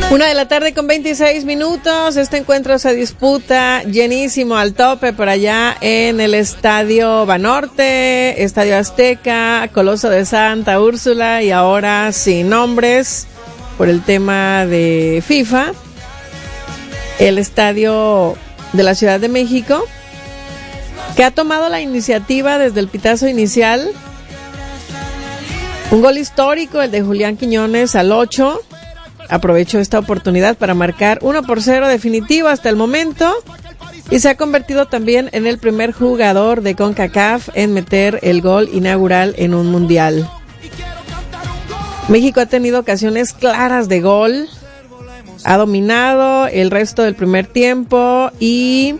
1:26 a.m. Este encuentro se disputa llenísimo al tope por allá en el Estadio Banorte, Estadio Azteca, Coloso de Santa Úrsula y ahora sin nombres por el tema de FIFA, el Estadio de la Ciudad de México, que ha tomado la iniciativa desde el pitazo inicial. Un gol histórico, el de Julián Quiñones al 8. Aprovechó esta oportunidad para marcar 1-0 definitivo hasta el momento y se ha convertido también en el primer jugador de CONCACAF en meter el gol inaugural en un mundial. México ha tenido ocasiones claras de gol, ha dominado el resto del primer tiempo y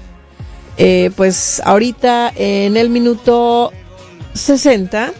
pues ahorita en el minuto 60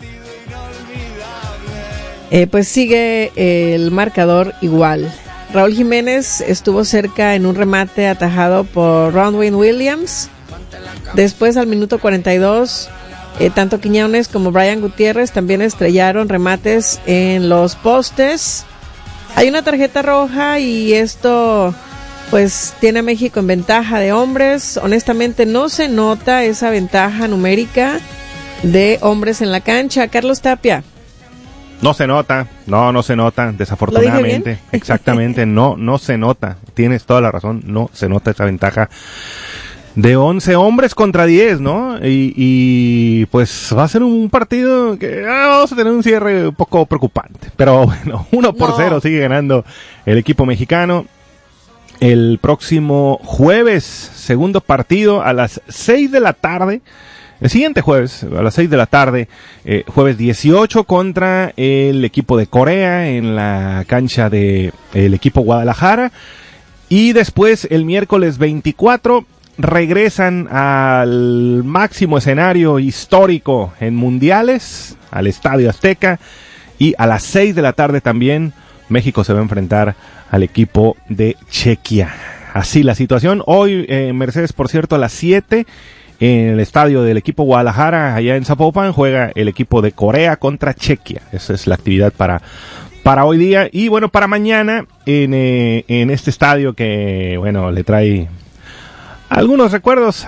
pues sigue el marcador igual. Raúl Jiménez estuvo cerca en un remate atajado por Ronwin Williams. Después al minuto 42 tanto Quiñones como Brian Gutiérrez también estrellaron remates en los postes. Hay una tarjeta roja y esto pues tiene a México en ventaja de hombres. Honestamente no se nota esa ventaja numérica de hombres en la cancha. Carlos Tapia. No se nota, no se nota, desafortunadamente, exactamente, no se nota, tienes toda la razón, no se nota esa ventaja de 11 hombres contra 10, ¿no? Y pues va a ser un partido que vamos a tener un cierre un poco preocupante, pero bueno, 1-0 sigue ganando el equipo mexicano. El próximo jueves, segundo partido a las 6 de la tarde. El siguiente jueves, a las 6 de la tarde, jueves 18 contra el equipo de Corea en la cancha de el equipo Guadalajara. Y después, el miércoles 24, regresan al máximo escenario histórico en mundiales, al Estadio Azteca. Y a las 6 de la tarde también, México se va a enfrentar al equipo de Chequia. Así la situación. Hoy, Mercedes, por cierto, a las 7, en el estadio del equipo Guadalajara, allá en Zapopan, juega el equipo de Corea contra Chequia. Esa es la actividad para hoy día. Y bueno, para mañana, en este estadio que, bueno, le trae algunos recuerdos.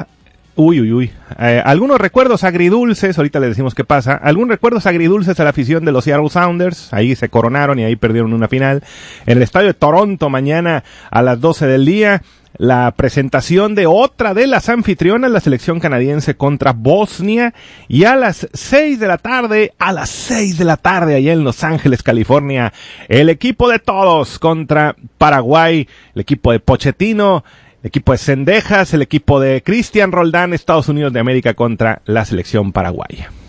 Algunos recuerdos agridulces, ahorita le decimos qué pasa. Algunos recuerdos agridulces a la afición de los Seattle Sounders. Ahí se coronaron y ahí perdieron una final. En el estadio de Toronto, mañana a las 12 del día. La presentación de otra de las anfitrionas, la selección canadiense contra Bosnia, y a las 6 de la tarde, allá en Los Ángeles, California, el equipo de todos contra Paraguay, el equipo de Pochettino, el equipo de Cendejas, el equipo de Cristian Roldán, Estados Unidos de América contra la selección paraguaya.